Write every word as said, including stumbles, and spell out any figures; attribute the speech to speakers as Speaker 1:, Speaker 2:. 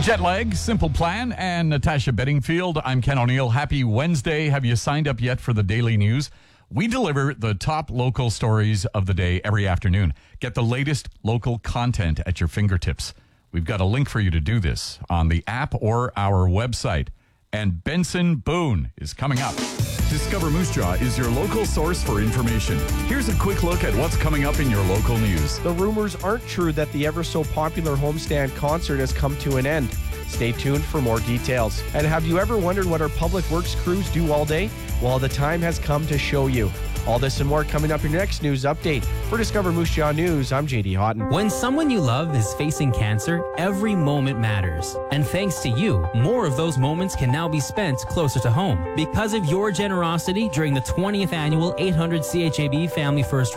Speaker 1: Jetlag, Simple Plan, and Natasha Bedingfield. I'm Ken O'Neill. Happy Wednesday. Have you signed up yet for the daily news? We deliver the top local stories of the day every afternoon. Get the latest local content at your fingertips. We've got a link for you to do this on the app or our website. And Benson Boone is coming up. Discover Moose Jaw is your local source for information. Here's a quick look at what's coming up in your local news.
Speaker 2: The rumors aren't true that the ever so popular homestand concert has come to an end. Stay tuned for more details. And have you ever wondered what our public works crews do all day? Well, the time has come to show you. All this and more coming up in your next news update. For Discover Moose Jaw News, I'm J D Houghton.
Speaker 3: When someone you love is facing cancer, every moment matters. And thanks to you, more of those moments can now be spent closer to home. Because of your generosity during the twentieth annual eight hundred C H A B Family First